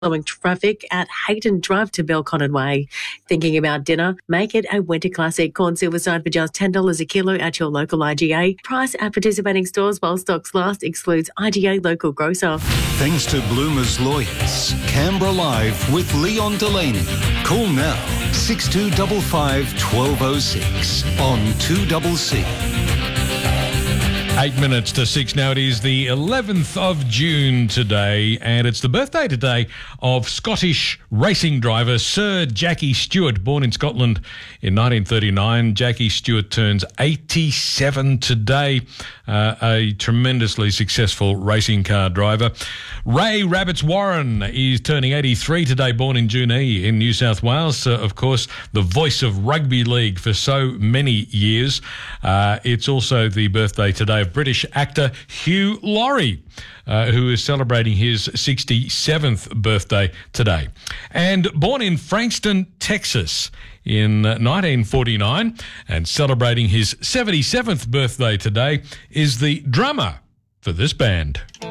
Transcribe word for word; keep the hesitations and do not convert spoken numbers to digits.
Following traffic at Hayton Drive to Belconnen Way. Thinking about dinner? Make it a winter classic. Corn silverside for just ten dollars a kilo at your local I G A. Price at participating stores while stocks last. Excludes I G A local grocer. Thanks to Bloomers Lawyers. Canberra Live with Leon Delaney. Call now six two five five, one two zero six on two C C. Eight minutes to six now. It is the eleventh of June today, and it's the birthday today of Scottish racing driver Sir Jackie Stewart, born in Scotland in nineteen thirty-nine. Jackie Stewart turns eighty-seven today, uh, a tremendously successful racing car driver. Ray Rabbits Warren is turning eighty-three today, born in Junee in New South Wales. Uh, of course, the voice of rugby league for so many years. Uh, it's also the birthday today of British actor Hugh Laurie, uh, who is celebrating his sixty-seventh birthday today. And born in Frankston, Texas in nineteen forty-nine and celebrating his seventy-seventh birthday today is the drummer for this band.